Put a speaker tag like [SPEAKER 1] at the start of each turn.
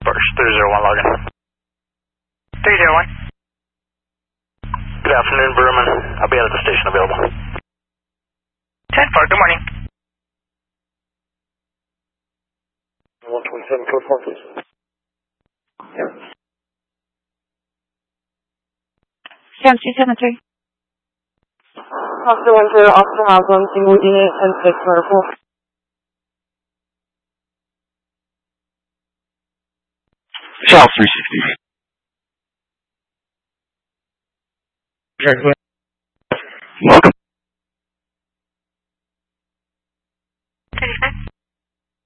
[SPEAKER 1] First, 301 login.
[SPEAKER 2] 301.
[SPEAKER 1] Good afternoon, Berman. I'll be out at the station available.
[SPEAKER 2] 10-4, good morning.
[SPEAKER 1] 127 code 4, please.
[SPEAKER 3] Champs 273.
[SPEAKER 4] Officer 10, Officer Haslam, single unit, 10-6, vertical.
[SPEAKER 5] South 360.
[SPEAKER 2] Sure,